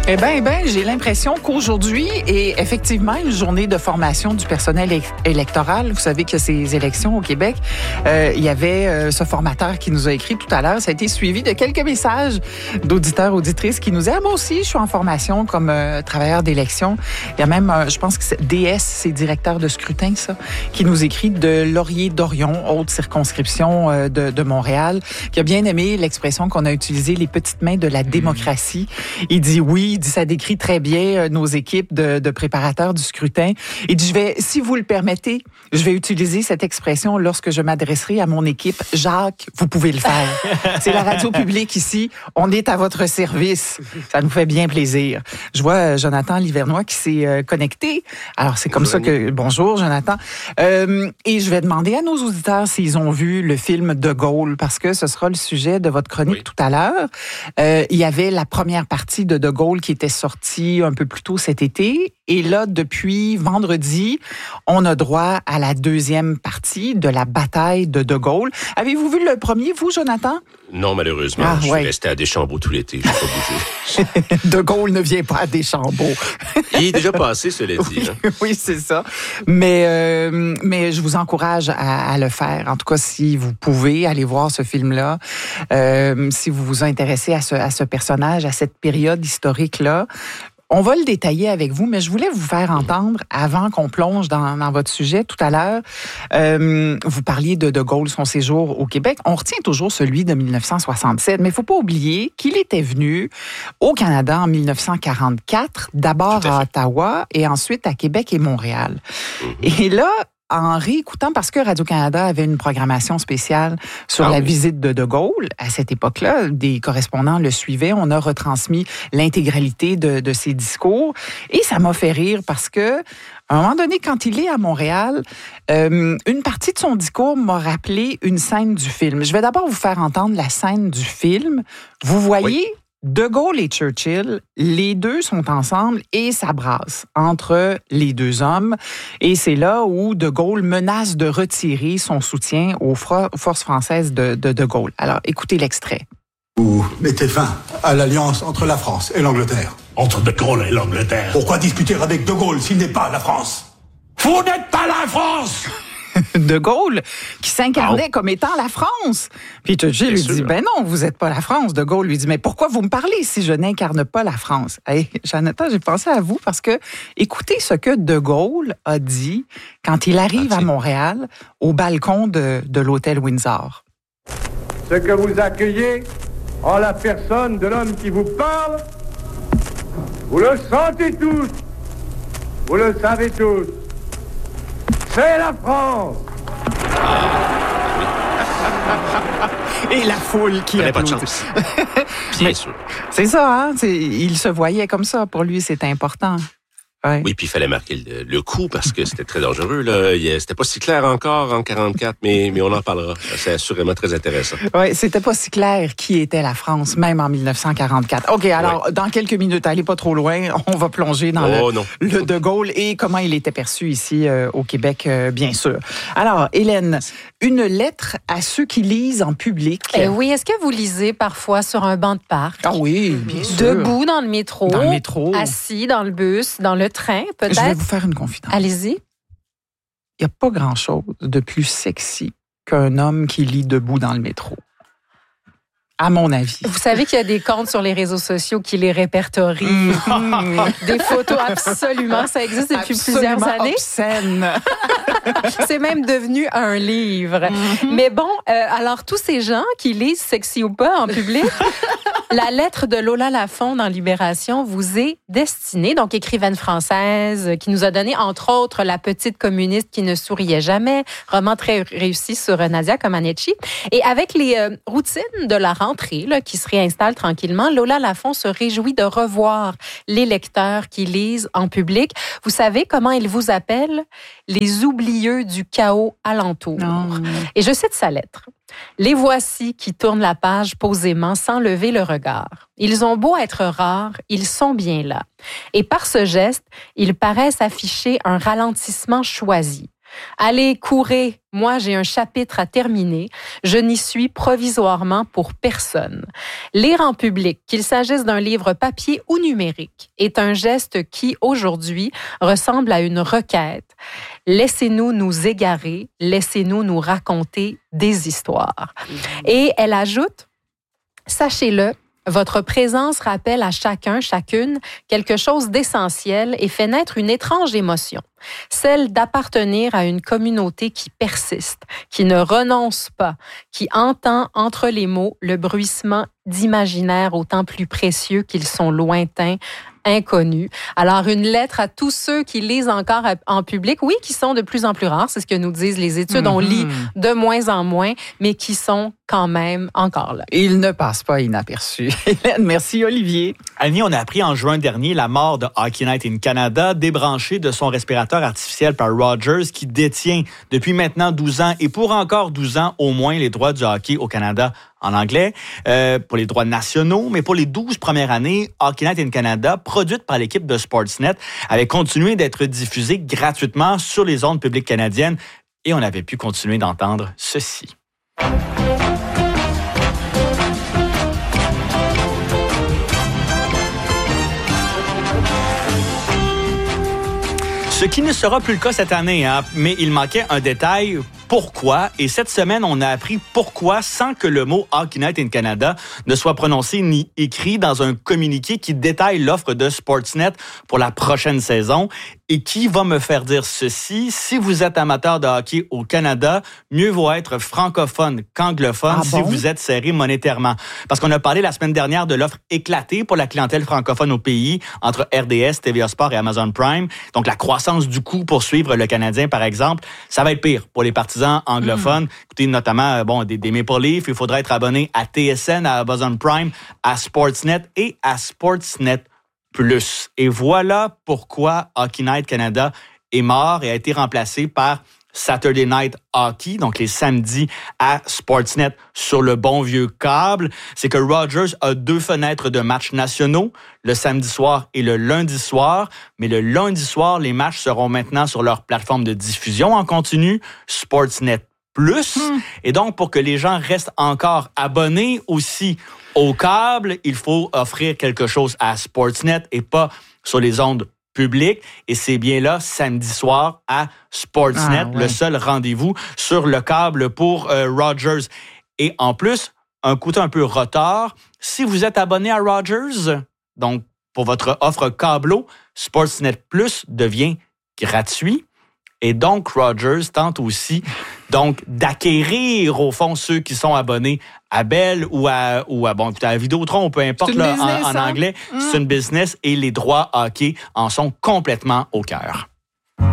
J'ai l'impression qu'aujourd'hui est effectivement une journée de formation du personnel électoral. Vous savez que ces élections au Québec, il y avait ce formateur qui nous a écrit tout à l'heure. Ça a été suivi de quelques messages d'auditeurs, auditrices qui nous disent « moi aussi, je suis en formation comme travailleur d'élection. » Il y a même, je pense que c'est DS, c'est directeur de scrutin, ça, qui nous écrit de Laurier-Dorion, haute circonscription de Montréal, qui a bien aimé l'expression qu'on a utilisée, les petites mains de la démocratie. Il dit oui, il dit ça décrit très bien nos équipes de préparateurs du scrutin. Il dit si vous le permettez, je vais utiliser cette expression lorsque je m'adresserai à mon équipe. Jacques, vous pouvez le faire. C'est la radio publique ici. On est à votre service. Ça nous fait bien plaisir. Je vois Jonathan Livernois qui s'est connecté. Alors, c'est comme ça que... Bonjour, Jonathan. Et je vais demander à nos auditeurs s'ils ont vu le film De Gaulle, parce que ce sera le sujet de votre chronique tout à l'heure. Il y avait la première partie de Gaulle qui était sortie un peu plus tôt cet été. Et là, depuis vendredi, on a droit à la deuxième partie de la bataille de Gaulle. Avez-vous vu le premier, vous, Jonathan? Non, malheureusement. Je suis resté à Deschambault tout l'été. Je n'ai pas bougé. De Gaulle ne vient pas à Deschambault. Il est déjà passé, cela dit. Oui, oui, c'est ça. Mais je vous encourage à le faire. En tout cas, si vous pouvez aller voir ce film-là, si vous vous intéressez à ce personnage, à cette période historique-là, on va le détailler avec vous, mais je voulais vous faire entendre, avant qu'on plonge dans votre sujet tout à l'heure, vous parliez de Gaulle, son séjour au Québec. On retient toujours celui de 1967, mais il ne faut pas oublier qu'il était venu au Canada en 1944, d'abord à Ottawa et ensuite à Québec et Montréal. Et là, en réécoutant, parce que Radio-Canada avait une programmation spéciale sur la visite de Gaulle, à cette époque-là, des correspondants le suivaient, on a retransmis l'intégralité de ses discours, et ça m'a fait rire parce que, à un moment donné, quand il est à Montréal, une partie de son discours m'a rappelé une scène du film. Je vais d'abord vous faire entendre la scène du film. Vous voyez... De Gaulle et Churchill, les deux sont ensemble et ça brasse entre les deux hommes. Et c'est là où De Gaulle menace de retirer son soutien aux forces françaises de Gaulle. Alors, écoutez l'extrait. Vous mettez fin à l'alliance entre la France et l'Angleterre. Entre De Gaulle et l'Angleterre. Pourquoi discuter avec De Gaulle s'il n'est pas la France? Vous n'êtes pas la France! De Gaulle, qui s'incarnait comme étant la France. Puis Churchill lui dit, ben non, vous n'êtes pas la France. De Gaulle lui dit, mais pourquoi vous me parlez si je n'incarne pas la France? Hey, Jonathan, j'ai pensé à vous parce que écoutez ce que De Gaulle a dit quand il arrive à Montréal, au balcon de l'hôtel Windsor. Ce que vous accueillez en la personne de l'homme qui vous parle, vous le sentez tous, vous le savez tous. C'est la France! Et la foule qui applaudit. Pas de chance. Bien sûr. C'est ça, hein? Il se voyait comme ça. Pour lui, c'était important. Ouais. Oui, puis il fallait marquer le coup parce que c'était très dangereux. Là. C'était pas si clair encore en 44, mais on en parlera. C'est assurément très intéressant. Oui, c'était pas si clair qui était la France, même en 1944. OK, alors, dans quelques minutes, allez pas trop loin, on va plonger dans le De Gaulle et comment il était perçu ici au Québec, bien sûr. Alors, Hélène, une lettre à ceux qui lisent en public. Oui, est-ce que vous lisez parfois sur un banc de parc? Ah oui, bien sûr. Debout dans le métro. Dans le métro. Assis dans le bus, dans le train, peut-être. Je vais vous faire une confidence. Allez-y. Il n'y a pas grand-chose de plus sexy qu'un homme qui lit debout dans le métro. À mon avis. Vous savez qu'il y a des comptes sur les réseaux sociaux qui les répertorient. Des photos absolument, ça existe depuis plusieurs années. Obscène. C'est même devenu un livre. Mais bon, alors tous ces gens qui lisent sexy ou pas en public, la lettre de Lola Lafont dans Libération vous est destinée. Donc, écrivaine française qui nous a donné, entre autres, La petite communiste qui ne souriait jamais, roman très réussi sur Nadia Comaneci. Et avec les routines de la rentrée là, qui se réinstallent tranquillement, Lola Lafont se réjouit de revoir les lecteurs qui lisent en public. Vous savez comment ils vous appellent? Les oublieux du chaos alentour. Et je cite sa lettre. Les voici qui tournent la page posément sans lever le regard. Ils ont beau être rares, ils sont bien là. Et par ce geste, ils paraissent afficher un ralentissement choisi. Allez, courez, moi j'ai un chapitre à terminer. Je n'y suis provisoirement pour personne. Lire en public, qu'il s'agisse d'un livre papier ou numérique, est un geste qui, aujourd'hui, ressemble à une requête. Laissez-nous nous égarer, laissez-nous nous raconter des histoires. Et elle ajoute, sachez-le, votre présence rappelle à chacun, chacune, quelque chose d'essentiel et fait naître une étrange émotion, celle d'appartenir à une communauté qui persiste, qui ne renonce pas, qui entend entre les mots le bruissement d'imaginaires autant plus précieux qu'ils sont lointains, inconnus. Alors, une lettre à tous ceux qui lisent encore en public, oui, qui sont de plus en plus rares, c'est ce que nous disent les études, on lit de moins en moins, mais qui sont quand même encore là. Il ne passe pas inaperçu. Hélène, merci Olivier. Annie, on a appris en juin dernier la mort de Hockey Night in Canada, débranché de son respirateur artificiel par Rogers, qui détient depuis maintenant 12 ans et pour encore 12 ans au moins les droits du hockey au Canada en anglais, pour les droits nationaux, mais pour les 12 premières années, Hockey Night in Canada, produite par l'équipe de Sportsnet, avait continué d'être diffusée gratuitement sur les ondes publiques canadiennes et on avait pu continuer d'entendre ceci. Ce qui ne sera plus le cas cette année, hein, mais il manquait un détail. Pourquoi? Et cette semaine, on a appris pourquoi sans que le mot Hockey Night in Canada ne soit prononcé ni écrit dans un communiqué qui détaille l'offre de Sportsnet pour la prochaine saison. Et qui va me faire dire ceci? Si vous êtes amateur de hockey au Canada, mieux vaut être francophone qu'anglophone si vous êtes serré monétairement. Parce qu'on a parlé la semaine dernière de l'offre éclatée pour la clientèle francophone au pays entre RDS, TVA Sport et Amazon Prime. Donc, la croissance du coût pour suivre le Canadien, par exemple, ça va être pire pour les partisans anglophones. Écoutez, notamment des Maple Leafs. Il faudra être abonné à TSN, à Amazon Prime, à Sportsnet et à Sportsnet Plus. Et voilà pourquoi Hockey Night Canada est mort et a été remplacé par Saturday Night Hockey, donc les samedis à Sportsnet sur le bon vieux câble. C'est que Rogers a 2 fenêtres de matchs nationaux, le samedi soir et le lundi soir. Mais le lundi soir, les matchs seront maintenant sur leur plateforme de diffusion en continu, Sportsnet Plus. Et donc, pour que les gens restent encore abonnés aussi au câble, il faut offrir quelque chose à Sportsnet et pas sur les ondes publiques. Et c'est bien là, samedi soir, à Sportsnet, le seul rendez-vous sur le câble pour Rogers. Et en plus, un côté un peu retard, si vous êtes abonné à Rogers, donc pour votre offre câblo, Sportsnet Plus devient gratuit. Et donc, Rogers tente aussi d'acquérir, au fond, ceux qui sont abonnés à Bell ou à Vidéotron, peu importe là, en anglais. C'est une business et les droits hockey en sont complètement au cœur.